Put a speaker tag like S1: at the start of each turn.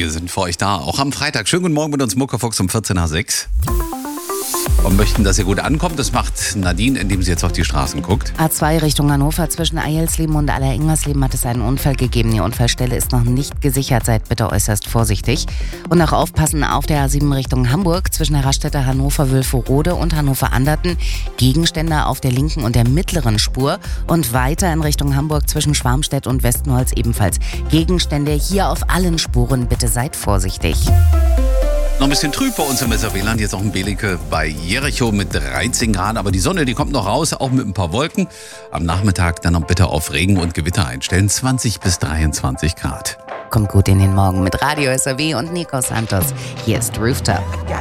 S1: wir sind für euch da, auch am Freitag. Schönen guten Morgen mit uns, Muckefuchs um 14 nach 6. Und möchten, dass ihr gut ankommt. Das macht Nadine, indem sie jetzt auf die Straßen guckt.
S2: A2 Richtung Hannover zwischen Eilsleben und Allerengersleben hat es einen Unfall gegeben. Die Unfallstelle ist noch nicht gesichert. Seid bitte äußerst vorsichtig. Und auch aufpassen auf der A7 Richtung Hamburg zwischen der Raststätte Hannover-Wülfrode und Hannover-Anderten. Gegenstände auf der linken und der mittleren Spur. Und weiter in Richtung Hamburg zwischen Schwarmstedt und Westenholz ebenfalls. Gegenstände hier auf allen Spuren. Bitte seid vorsichtig.
S1: Noch ein bisschen trüb bei uns im Weserwieland, jetzt auch in Belecke bei Jericho mit 13 Grad. Aber die Sonne, die kommt noch raus, auch mit ein paar Wolken. Am Nachmittag dann noch bitte auf Regen und Gewitter einstellen, 20 bis 23 Grad.
S2: Kommt gut in den Morgen mit Radio SAW und Nico Santos. Hier ist Rooftop.